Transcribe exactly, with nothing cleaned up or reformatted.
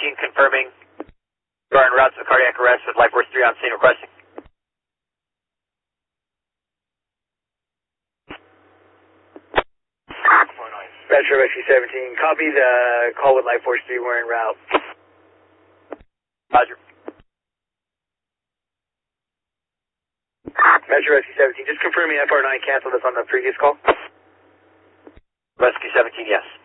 seventeen confirming. You are en route to the cardiac arrest with Life Force three on scene requesting. Metro Rescue seventeen, copy the call with Life Force three, we're en route. Roger. Metro Rescue seventeen, just confirming F R nine canceled us on the previous call. Rescue seventeen, yes.